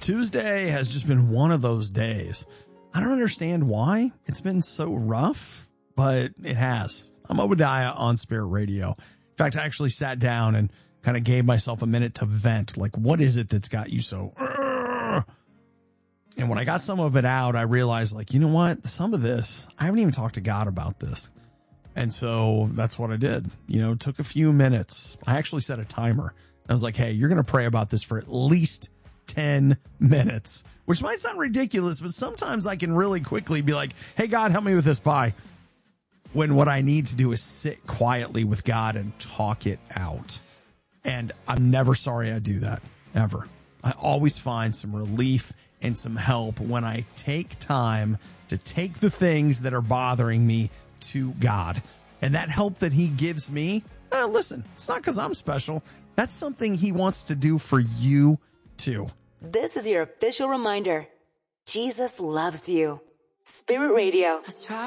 Tuesday has just been one of those days. I don't understand why it's been so rough, but it has. I'm Obadiah on Spirit Radio. In fact, I actually sat down and kind of gave myself a minute to vent. Like, what is it that's got you so... And when I got some of it out, I realized, like, you know what? Some of this, I haven't even talked to God about this. And so that's what I did. Took a few minutes. I actually set a timer. I was like, hey, you're going to pray about this for at least 10 minutes, which might sound ridiculous, but sometimes I can really quickly be like, hey, God, help me with this pie. When what I need to do is sit quietly with God and talk it out. And I'm never sorry I do that, ever. I always find some relief and some help when I take time to take the things that are bothering me to God. And that help that he gives me, listen, it's not because I'm special. That's something he wants to do for you too. This is your official reminder. Jesus loves you. Spirit Radio.